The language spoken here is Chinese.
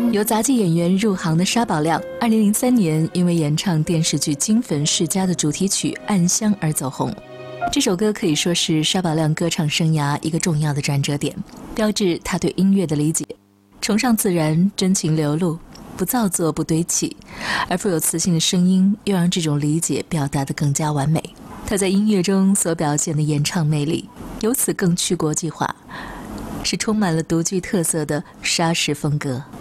由杂技演员入行的沙宝亮，2003年因为演唱电视剧《金粉世家》的主题曲《暗香》而走红。这首歌可以说是沙宝亮歌唱生涯一个重要的转折点，标志他对音乐的理解，崇尚自然，真情流露，不造作，不堆砌，而富有磁性的声音又让这种理解表达得更加完美。他在音乐中所表现的演唱魅力由此更趋国际化，是充满了独具特色的沙式风格。